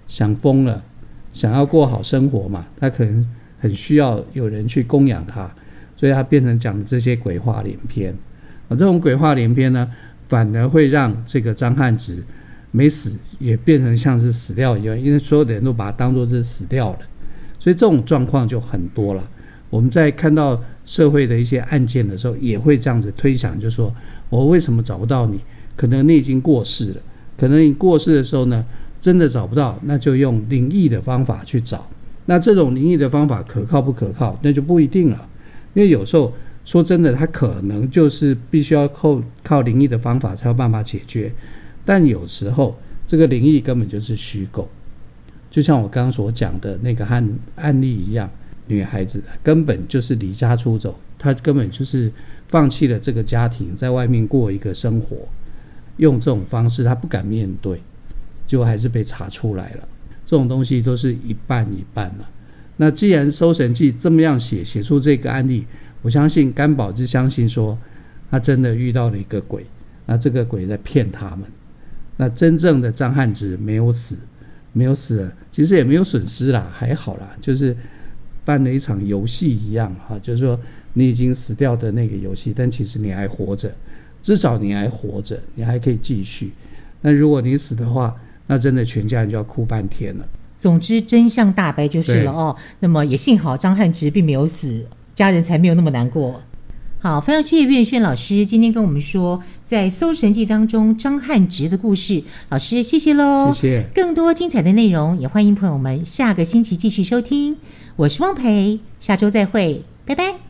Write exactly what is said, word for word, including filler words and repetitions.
想疯了，想要过好生活嘛，他可能很需要有人去供养他，所以他变成讲这些鬼话连篇。这种鬼话连篇呢，反而会让这个张汉直没死也变成像是死掉一样，因为所有的人都把他当作是死掉了，所以这种状况就很多了。我们在看到社会的一些案件的时候，也会这样子推想，就说我为什么找不到你？可能你已经过世了，可能你过世的时候呢，真的找不到，那就用灵异的方法去找。那这种灵异的方法可靠不可靠，那就不一定了，因为有时候说真的，它可能就是必须要靠靠灵异的方法才有办法解决，但有时候这个灵异根本就是虚构，就像我刚刚所讲的那个案案例一样，女孩子根本就是离家出走，她根本就是放弃了这个家庭，在外面过一个生活，用这种方式她不敢面对，结果还是被查出来了。这种东西都是一半一半了。那既然《搜神记》这么样写，写出这个案例，我相信甘宝之相信说他真的遇到了一个鬼，那这个鬼在骗他们。那真正的张汉直没有死，没有死了，其实也没有损失啦，还好啦，就是办了一场游戏一样，就是说你已经死掉的那个游戏，但其实你还活着，至少你还活着，你还可以继续。那如果你死的话，那真的全家人就要哭半天了。 总之真相大白就是了哦。那么也幸好张汉直并没有死，家人才没有那么难过。好，非常谢谢岳轩老师今天跟我们说在《搜神记》当中张汉直的故事，老师谢谢咯。 谢谢。 更多精彩的内容也欢迎朋友们下个星期继续收听。我是汪培，下周再会，拜拜。